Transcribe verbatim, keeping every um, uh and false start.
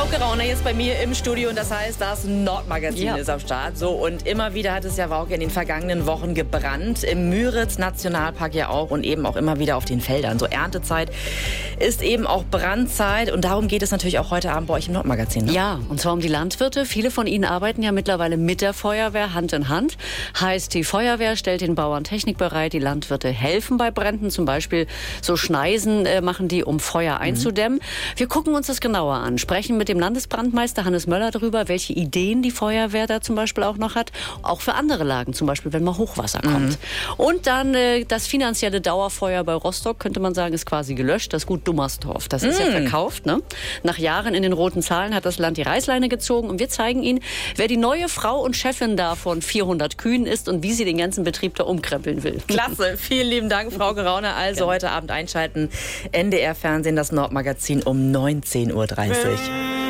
Frauke Rauner jetzt bei mir im Studio und das heißt, das Nordmagazin ja. ist am Start. So, und immer wieder hat es ja Frauke in den vergangenen Wochen gebrannt. Im Müritz-Nationalpark ja auch und eben auch immer wieder auf den Feldern. So Erntezeit ist eben auch Brandzeit und darum geht es natürlich auch heute Abend bei euch im Nordmagazin. Ne? Ja, und zwar um die Landwirte. Viele von ihnen arbeiten ja mittlerweile mit der Feuerwehr Hand in Hand. Heißt, die Feuerwehr stellt den Bauern Technik bereit, die Landwirte helfen bei Bränden. Zum Beispiel so Schneisen äh, machen die, um Feuer einzudämmen. Mhm. Wir gucken uns das genauer an, sprechen mit dem Landesbrandmeister Hannes Möller darüber, welche Ideen die Feuerwehr da zum Beispiel auch noch hat. Auch für andere Lagen, zum Beispiel, wenn mal Hochwasser kommt. Mhm. Und dann äh, das finanzielle Dauerfeuer bei Rostock, könnte man sagen, ist quasi gelöscht. Das Gut Dummersdorf, das ist mhm. ja verkauft. Ne? Nach Jahren in den roten Zahlen hat das Land die Reißleine gezogen und wir zeigen Ihnen, wer die neue Frau und Chefin da von vierhundert Kühen ist und wie sie den ganzen Betrieb da umkrempeln will. Klasse, vielen lieben Dank, Frau Gerauner. Also heute Abend einschalten, N D R Fernsehen, das Nordmagazin um neunzehn Uhr dreißig.